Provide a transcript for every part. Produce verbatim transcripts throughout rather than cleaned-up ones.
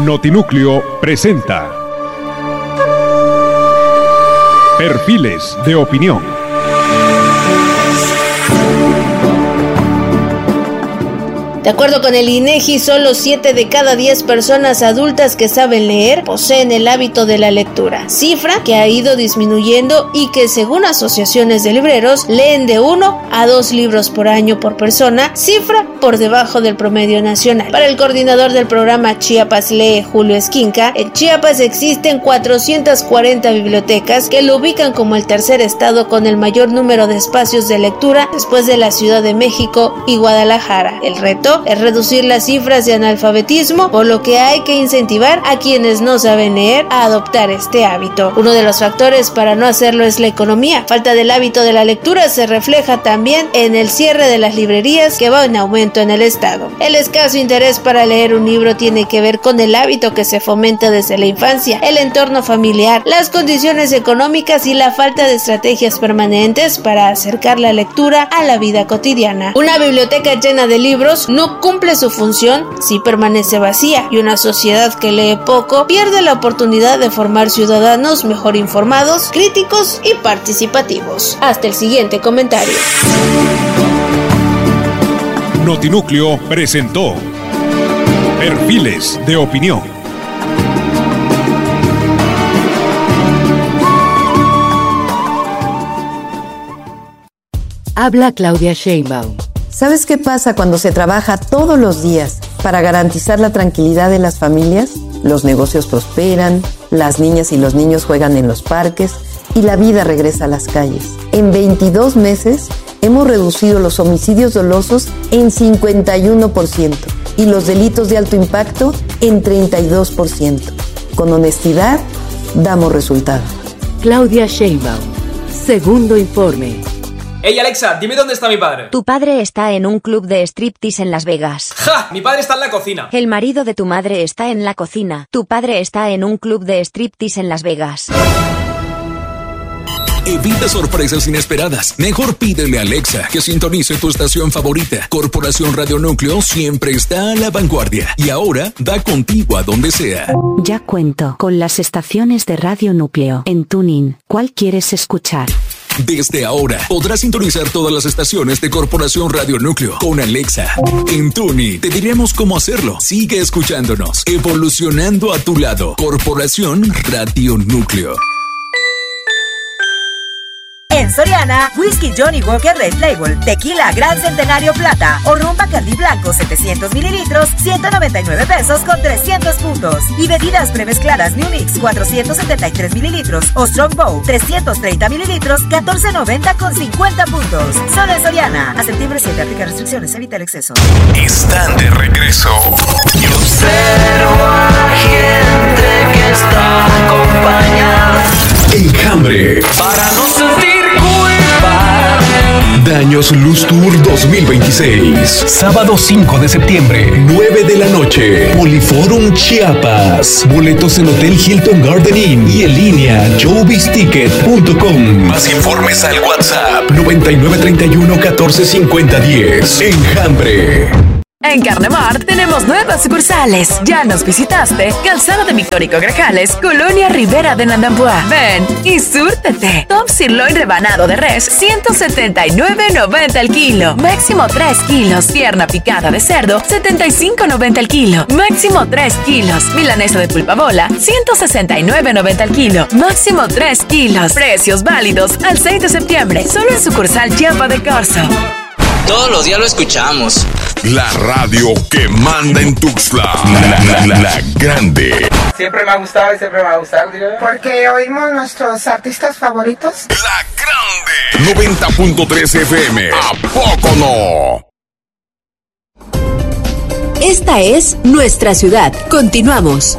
Notinúcleo presenta Perfiles de Opinión. De acuerdo con el INEGI, solo siete de cada diez personas adultas que saben leer poseen el hábito de la lectura, cifra que ha ido disminuyendo y que, según asociaciones de libreros, leen de uno a dos libros por año por persona, cifra por debajo del promedio nacional. Para el coordinador del programa Chiapas Lee, Julio Esquinca, en Chiapas existen cuatrocientas cuarenta bibliotecas que lo ubican como el tercer estado con el mayor número de espacios de lectura después de la Ciudad de México y Guadalajara. El reto es reducir las cifras de analfabetismo, por lo que hay que incentivar a quienes no saben leer a adoptar este hábito. Uno de los factores para no hacerlo es la economía. Falta del hábito de la lectura se refleja también en el cierre de las librerías, que va en aumento en el estado. El escaso interés para leer un libro tiene que ver con el hábito que se fomenta desde la infancia, el entorno familiar, las condiciones económicas y la falta de estrategias permanentes para acercar la lectura a la vida cotidiana. Una biblioteca llena de libros no cumple su función si permanece vacía, y una sociedad que lee poco pierde la oportunidad de formar ciudadanos mejor informados, críticos y participativos. Hasta el siguiente comentario. Notinúcleo presentó Perfiles de Opinión. Habla Claudia Sheinbaum. ¿Sabes qué pasa cuando se trabaja todos los días para garantizar la tranquilidad de las familias? Los negocios prosperan, las niñas y los niños juegan en los parques y la vida regresa a las calles. En veintidós meses hemos reducido los homicidios dolosos en cincuenta y uno por ciento y los delitos de alto impacto en treinta y dos por ciento. Con honestidad, damos resultado. Claudia Sheinbaum. Segundo informe. Hey Alexa, dime dónde está mi padre. Tu padre está en un club de striptease en Las Vegas. ¡Ja! Mi padre está en la cocina. El marido de tu madre está en la cocina. Tu padre está en un club de striptease en Las Vegas. Evita sorpresas inesperadas. Mejor pídele a Alexa que sintonice tu estación favorita. Corporación Radio Núcleo siempre está a la vanguardia y ahora da contigo a donde sea. Ya cuento con las estaciones de Radio Núcleo en TuneIn. ¿Cuál quieres escuchar? Desde ahora podrás sintonizar todas las estaciones de Corporación Radio Núcleo con Alexa. En TuneIn te diremos cómo hacerlo. Sigue escuchándonos, evolucionando a tu lado. Corporación Radio Núcleo. En Soriana, Whisky Johnny Walker Red Label, Tequila Gran Centenario Plata o Ron Bacardí Blanco setecientos mililitros, ciento noventa y nueve pesos con trescientos puntos. Y bebidas premezcladas New Mix cuatrocientos setenta y tres mililitros o Strongbow trescientos treinta mililitros, catorce noventa con cincuenta puntos. Solo en Soriana. A septiembre siete, aplica restricciones, evita el exceso. Están de regreso. Y observo a gente que está acompañada. Enjambre. Para no sentir culpa. Daños Luz Tour dos mil veintiséis. Sábado cinco de septiembre, nueve de la noche. Poliforum Chiapas. Boletos en Hotel Hilton Garden Inn y en línea showbiz ticket punto com. Más informes al WhatsApp noventa y nueve treinta y uno catorce cincuenta diez. Enjambre. En Carnemart tenemos nuevas sucursales. ¿Ya nos visitaste? Calzada de Victórico Grajales, Colonia Rivera de Nandambuá. Ven y súrtete. Top sirloin rebanado de res, ciento setenta y nueve noventa el kilo. Máximo tres kilos. Pierna picada de cerdo, setenta y cinco noventa el kilo. Máximo tres kilos. Milanesa de pulpa bola, ciento sesenta y nueve noventa el kilo. Máximo tres kilos. Precios válidos al seis de septiembre. Solo en sucursal Chiapa de Corzo. Todos los días lo escuchamos. La radio que manda en Tuxtla. La, la, la, la grande. Siempre me ha gustado y siempre me va a gustar, digo. Porque oímos nuestros artistas favoritos. La grande. noventa punto tres F M. ¿A poco no? Esta es nuestra ciudad. Continuamos.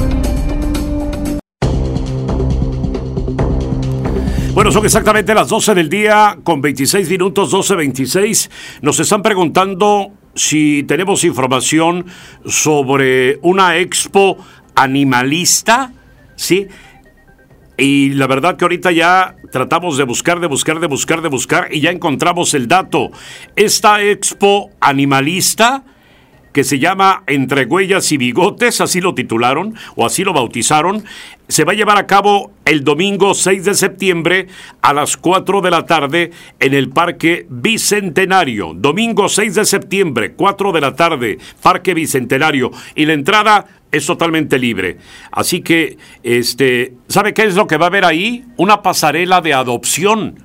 Bueno, son exactamente las doce del día con veintiséis minutos, doce veintiséis. Nos están preguntando si tenemos información sobre una expo animalista, ¿sí? Y la verdad que ahorita ya tratamos de buscar, de buscar, de buscar, de buscar y ya encontramos el dato. Esta expo animalista que se llama Entre Huellas y Bigotes, así lo titularon o así lo bautizaron. Se va a llevar a cabo el domingo seis de septiembre a las cuatro de la tarde en el Parque Bicentenario. Domingo seis de septiembre, cuatro de la tarde, Parque Bicentenario. Y la entrada es totalmente libre. Así que, este, ¿sabe qué es lo que va a haber ahí? Una pasarela de adopción.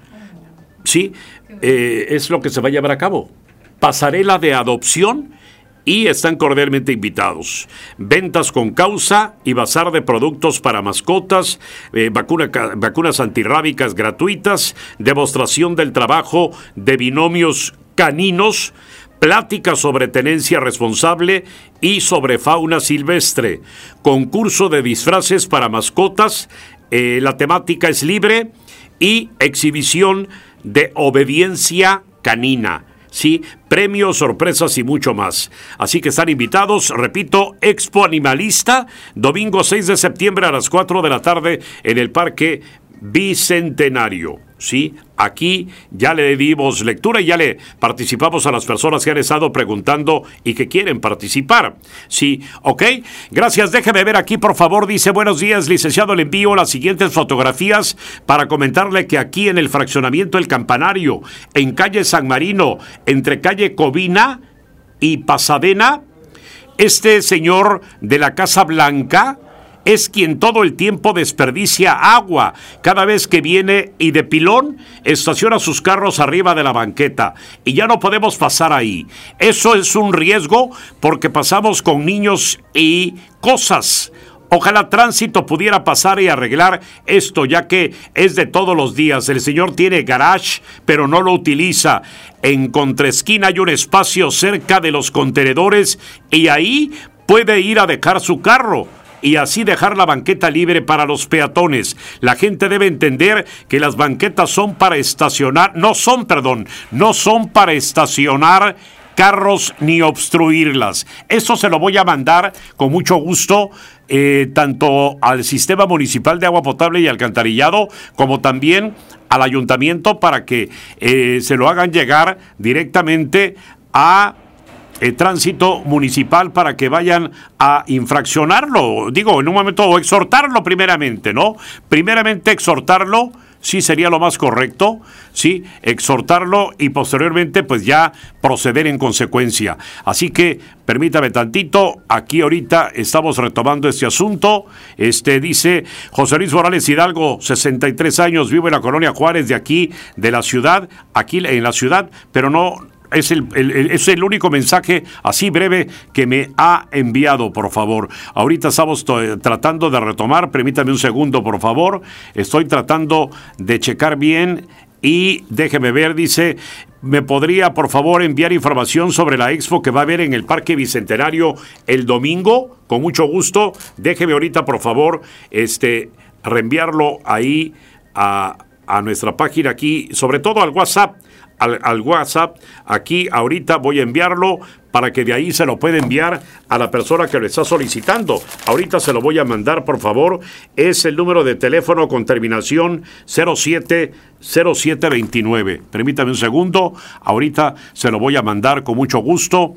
Sí, eh, es lo que se va a llevar a cabo. Pasarela de adopción. Y están cordialmente invitados. Ventas con causa y bazar de productos para mascotas, eh, vacuna, vacunas antirrábicas gratuitas, demostración del trabajo de binomios caninos, pláticas sobre tenencia responsable y sobre fauna silvestre, concurso de disfraces para mascotas, eh, la temática es libre y exhibición de obediencia canina. Sí, premios, sorpresas y mucho más. Así que están invitados, repito, Expo Animalista, domingo seis de septiembre a las cuatro de la tarde en el Parque Bicentenario. Sí, aquí ya le dimos lectura y ya le participamos a las personas que han estado preguntando y que quieren participar. Sí, ok, gracias. Déjeme ver aquí, por favor. Dice, buenos días, licenciado, le envío las siguientes fotografías para comentarle que aquí en el fraccionamiento El Campanario, en calle San Marino, entre calle Covina y Pasadena, este señor de la Casa Blanca es quien todo el tiempo desperdicia agua. Cada vez que viene y de pilón, estaciona sus carros arriba de la banqueta. Y ya no podemos pasar ahí. Eso es un riesgo porque pasamos con niños y cosas. Ojalá Tránsito pudiera pasar y arreglar esto, ya que es de todos los días. El señor tiene garage, pero no lo utiliza. En contraesquina hay un espacio cerca de los contenedores y ahí puede ir a dejar su carro y así dejar la banqueta libre para los peatones. La gente debe entender que las banquetas son para estacionar, no son, perdón, no son para estacionar carros ni obstruirlas. Eso se lo voy a mandar con mucho gusto, eh, tanto al Sistema Municipal de Agua Potable y Alcantarillado, como también al Ayuntamiento, para que eh, se lo hagan llegar directamente a el Tránsito Municipal para que vayan a infraccionarlo, digo, en un momento, o exhortarlo primeramente, ¿no? Primeramente exhortarlo, sí sería lo más correcto, sí, exhortarlo y posteriormente pues ya proceder en consecuencia. Así que permítame tantito, aquí ahorita estamos retomando este asunto. Este dice José Luis Morales Hidalgo, sesenta y tres años, vivo en la colonia Juárez de aquí, de la ciudad, aquí en la ciudad, pero no... Es el, el, el, es el único mensaje así breve que me ha enviado, por favor. Ahorita estamos to- tratando de retomar, permítame un segundo, por favor. Estoy tratando de checar bien y déjeme ver, dice, ¿me podría, por favor, enviar información sobre la expo que va a haber en el Parque Bicentenario el domingo? Con mucho gusto. Déjeme ahorita, por favor, este, reenviarlo ahí a, a nuestra página aquí, sobre todo al WhatsApp. Al, al WhatsApp, aquí ahorita voy a enviarlo para que de ahí se lo pueda enviar a la persona que lo está solicitando. Ahorita se lo voy a mandar, por favor. Es el número de teléfono con terminación cero siete cero siete veintinueve. Permítame un segundo. Ahorita se lo voy a mandar con mucho gusto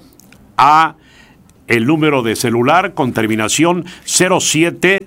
a el número de celular con terminación cero siete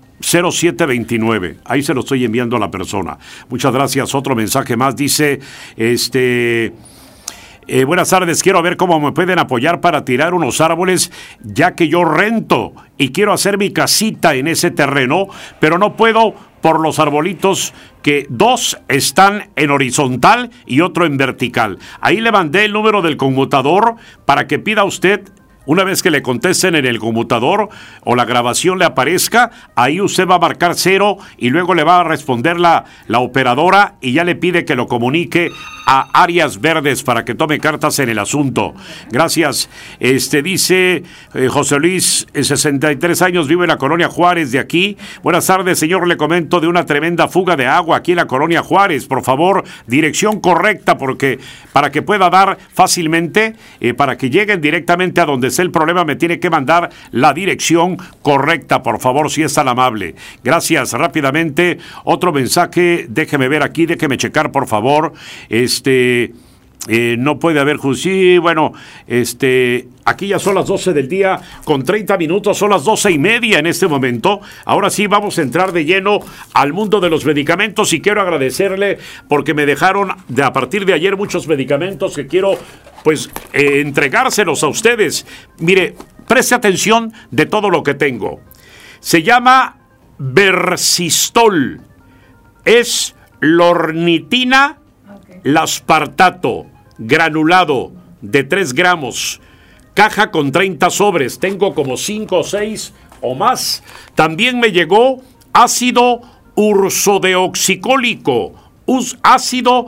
veintinueve. Ahí se lo estoy enviando a la persona. Muchas gracias. Otro mensaje más dice, este, eh, buenas tardes, quiero ver cómo me pueden apoyar para tirar unos árboles, ya que yo rento y quiero hacer mi casita en ese terreno, pero no puedo por los arbolitos que dos están en horizontal y otro en vertical. Ahí le mandé el número del conmutador para que pida usted. Una vez que le contesten en el conmutador o la grabación le aparezca, ahí usted va a marcar cero y luego le va a responder la, la operadora y ya le pide que lo comunique a Áreas Verdes para que tome cartas en el asunto. Gracias. Este dice eh, José Luis, sesenta y tres años, vive en la colonia Juárez de aquí. Buenas tardes, señor, le comento de una tremenda fuga de agua aquí en la colonia Juárez. Por favor, dirección correcta porque para que pueda dar fácilmente, eh, para que lleguen directamente a donde el problema, me tiene que mandar la dirección correcta, por favor, si es tan amable. Gracias. Rápidamente, otro mensaje, déjeme ver aquí, déjeme checar, por favor. Este, Eh, no puede haber justicia. Sí, bueno, este, aquí ya son las doce del día con treinta minutos, son las doce y media en este momento. Ahora sí vamos a entrar de lleno al mundo de los medicamentos y quiero agradecerle porque me dejaron de a partir de ayer muchos medicamentos que quiero pues eh, entregárselos a ustedes. Mire, preste atención de todo lo que tengo. Se llama Versistol. Es lornitina, laspartato, granulado de tres gramos. Caja con treinta sobres. Tengo como cinco o seis o más. También me llegó ácido ursodeoxicólico. Us, ácido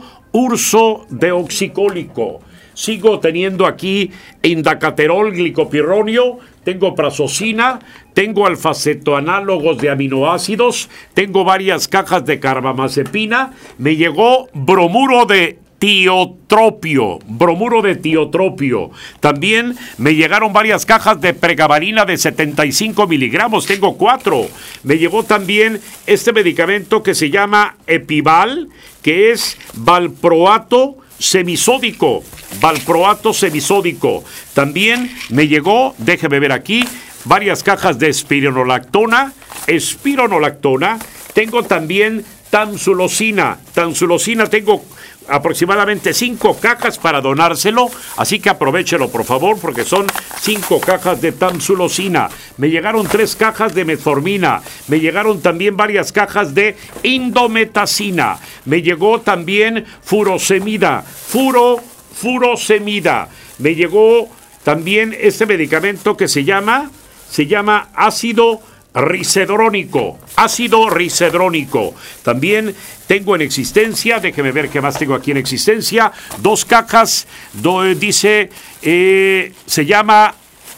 ursodeoxicólico. Sigo teniendo aquí indacaterol glicopirronio, tengo prazosina, tengo alfacetoanálogos de aminoácidos, tengo varias cajas de carbamazepina, me llegó bromuro de tiotropio, bromuro de tiotropio. También me llegaron varias cajas de pregabalina de setenta y cinco miligramos, tengo cuatro. Me llegó también este medicamento que se llama Epival, que es valproato semisódico, valproato semisódico. También me llegó, déjeme ver aquí, varias cajas de espironolactona, espironolactona. Tengo también tamsulosina, tamsulosina tengo aproximadamente cinco cajas para donárselo, así que aprovéchelo por favor porque son cinco cajas de tamsulosina. Me llegaron tres cajas de metformina, me llegaron también varias cajas de indometacina, me llegó también furosemida, furo, furosemida, me llegó también este medicamento que se llama, se llama ácido risedrónico, ácido risedrónico. También tengo en existencia, déjeme ver qué más tengo aquí en existencia, dos cajas, do, dice, eh, se llama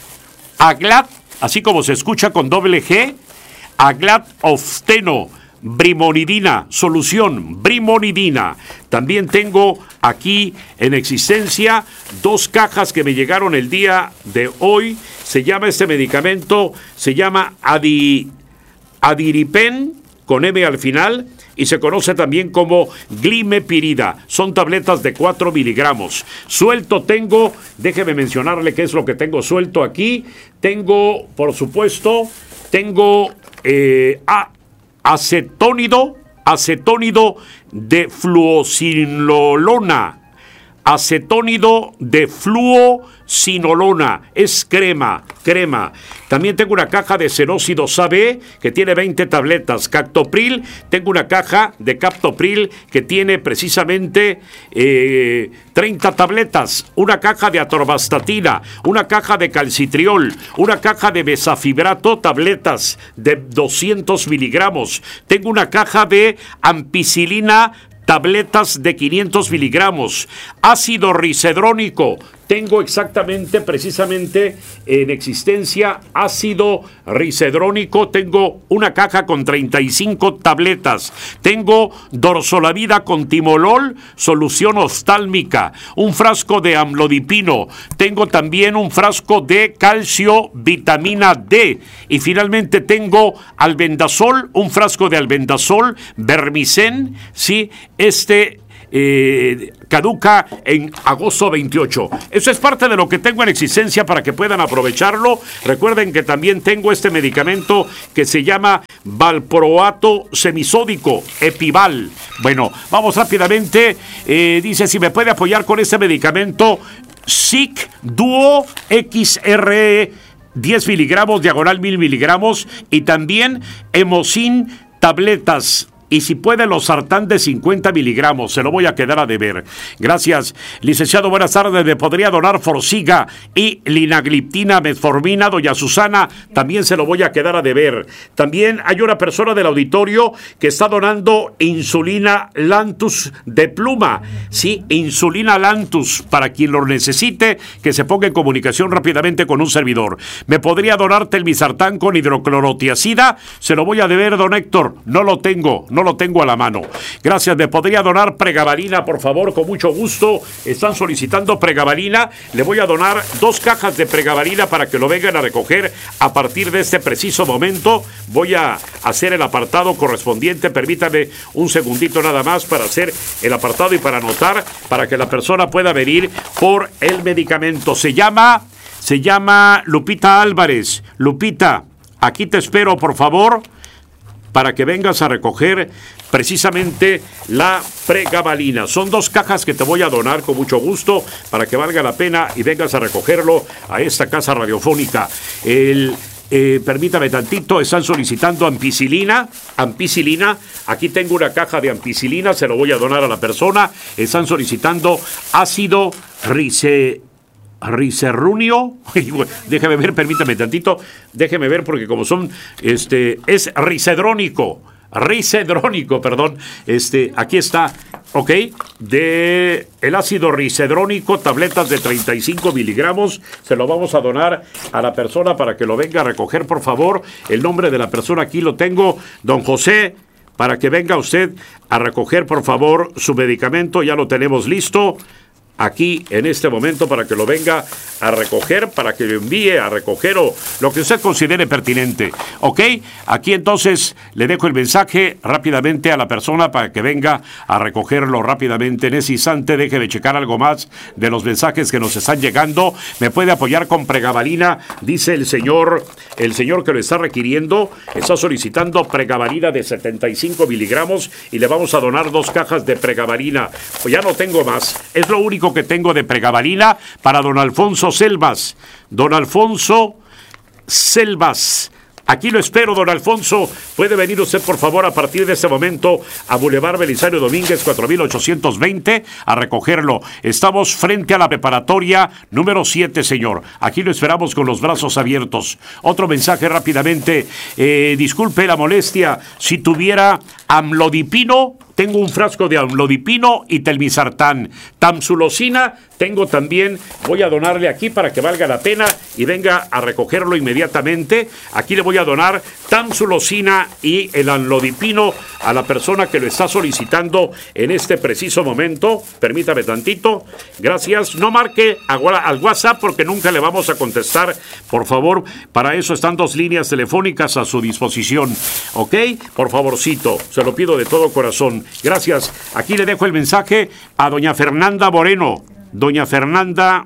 Aglat, así como se escucha con doble G, Aglat Ofteno, brimonidina, solución, brimonidina. También tengo aquí en existencia dos cajas que me llegaron el día de hoy. Se llama este medicamento, se llama Adi, Adiripen, con M al final, y se conoce también como glimepirida. Son tabletas de cuatro miligramos. Suelto tengo, déjeme mencionarle qué es lo que tengo suelto aquí. Tengo, por supuesto, tengo eh, a, acetónido, acetónido de fluocinolona. Acetónido de fluocinolona, es crema, crema. También tengo una caja de Cerócido A B que tiene veinte tabletas. Captopril, tengo una caja de Captopril que tiene precisamente eh, treinta tabletas. Una caja de atorvastatina, una caja de calcitriol, una caja de besafibrato, tabletas de doscientos miligramos. Tengo una caja de ampicilina, tabletas de quinientos miligramos, ácido risedrónico, tengo exactamente, precisamente en existencia, ácido risedrónico, tengo una caja con treinta y cinco tabletas, tengo dorsolavida con timolol, solución oftálmica, un frasco de amlodipino, tengo también un frasco de calcio vitamina D y finalmente tengo albendazol, un frasco de albendazol, vermicen, sí, este Eh, caduca en agosto veintiocho. Eso es parte de lo que tengo en existencia para que puedan aprovecharlo. Recuerden que también tengo este medicamento que se llama valproato semisódico, Epival. Bueno, vamos rápidamente. Eh, dice si me puede apoyar con este medicamento S I C Duo X R E diez miligramos, diagonal mil miligramos y también Hemocin tabletas. Y si puede, los sartán de cincuenta miligramos. Se lo voy a quedar a deber. Gracias. Licenciado, buenas tardes. ¿Me podría donar Forxiga y linagliptina, metformina? Doña Susana, también se lo voy a quedar a deber. También hay una persona del auditorio que está donando insulina Lantus de pluma. Sí, insulina Lantus. Para quien lo necesite, que se ponga en comunicación rápidamente con un servidor. ¿Me podría donar telmisartán con hidroclorotiazida? Se lo voy a deber, don Héctor. No lo tengo. No no lo tengo a la mano. Gracias, ¿me podría donar pregabalina, por favor? Con mucho gusto. Están solicitando pregabalina. Le voy a donar dos cajas de pregabalina para que lo vengan a recoger a partir de este preciso momento. Voy a hacer el apartado correspondiente. Permítame un segundito nada más para hacer el apartado y para anotar, para que la persona pueda venir por el medicamento. Se llama, se llama Lupita Álvarez. Lupita, aquí te espero, por favor, para que vengas a recoger precisamente la pregabalina. Son dos cajas que te voy a donar con mucho gusto para que valga la pena y vengas a recogerlo a esta casa radiofónica. El... Eh, permítame tantito, están solicitando ampicilina, ampicilina, aquí tengo una caja de ampicilina, se lo voy a donar a la persona. Están solicitando ácido rice, ricerunio, déjeme ver, permítame tantito, déjeme ver porque como son, este, es ricedrónico, ricedrónico, perdón, este, aquí está, ok, de el ácido ricedrónico, tabletas de treinta y cinco miligramos, se lo vamos a donar a la persona para que lo venga a recoger, por favor. El nombre de la persona aquí lo tengo, don José, para que venga usted a recoger, por favor, su medicamento, ya lo tenemos listo aquí en este momento para que lo venga a recoger, para que lo envíe a recoger o lo que usted considere pertinente. ¿Ok? Aquí entonces le dejo el mensaje rápidamente a la persona para que venga a recogerlo rápidamente en ese instante. Déjeme checar algo más de los mensajes que nos están llegando. ¿Me puede apoyar con pregabalina? Dice el señor, el señor que lo está requiriendo, está solicitando pregabalina de setenta y cinco miligramos y le vamos a donar dos cajas de pregabalina. Pues ya no tengo más. Es lo único que tengo de pregabalina para don Alfonso Selvas. Don Alfonso Selvas. Aquí lo espero, don Alfonso. Puede venir usted, por favor, a partir de este momento a Boulevard Belisario Domínguez, cuatro mil ochocientos veinte, a recogerlo. Estamos frente a la preparatoria número siete, señor. Aquí lo esperamos con los brazos abiertos. Otro mensaje rápidamente. Eh, disculpe la molestia. Si tuviera amlodipino, tengo un frasco de amlodipino y telmisartán. Tamsulosina, tengo también, voy a donarle aquí para que valga la pena y venga a recogerlo inmediatamente. Aquí le voy a donar tamsulosina y el amlodipino a la persona que lo está solicitando en este preciso momento. Permítame tantito. Gracias. No marque al WhatsApp porque nunca le vamos a contestar. Por favor, para eso están dos líneas telefónicas a su disposición. ¿Ok? Por favorcito, se lo pido de todo corazón. Gracias. Aquí le dejo el mensaje a doña Fernanda Moreno. Doña Fernanda,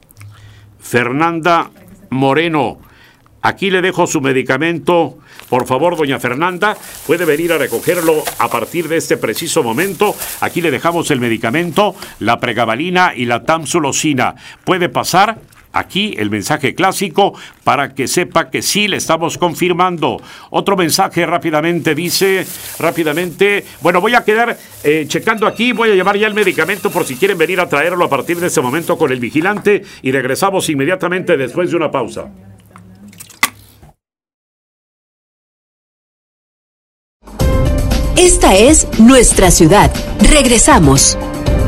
Fernanda Moreno. Aquí le dejo su medicamento. Por favor, doña Fernanda, puede venir a recogerlo a partir de este preciso momento. Aquí le dejamos el medicamento, la pregabalina y la tamsulosina. Puede pasar aquí el mensaje clásico para que sepa que sí le estamos confirmando. Otro mensaje rápidamente dice, rápidamente, bueno, voy a quedar eh, checando aquí, voy a llevar ya el medicamento por si quieren venir a traerlo a partir de ese momento con el vigilante y regresamos inmediatamente después de una pausa. Esta es nuestra ciudad. Regresamos.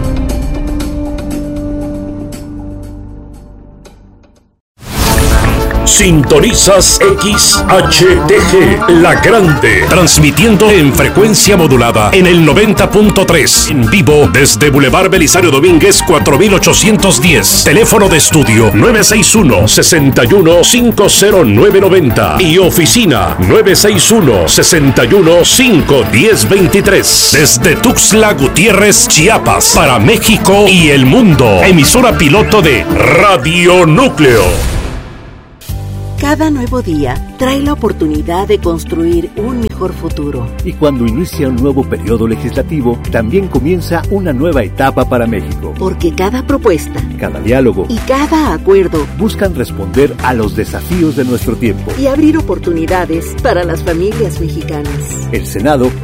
Sintonizas X H T G, La Grande, transmitiendo en frecuencia modulada en el noventa punto tres, en vivo desde Boulevard Belisario Domínguez cuatro mil ochocientos diez, teléfono de estudio nueve seis uno, seis uno cinco cero nueve nueve cero y oficina nueve seis uno, seis uno cinco uno cero dos tres, desde Tuxtla Gutiérrez, Chiapas, para México y el mundo, emisora piloto de Radio Núcleo. Cada nuevo día trae la oportunidad de construir un mejor futuro. Y cuando inicia un nuevo periodo legislativo, también comienza una nueva etapa para México. Porque cada propuesta, cada diálogo y cada acuerdo buscan responder a los desafíos de nuestro tiempo y abrir oportunidades para las familias mexicanas. El Senado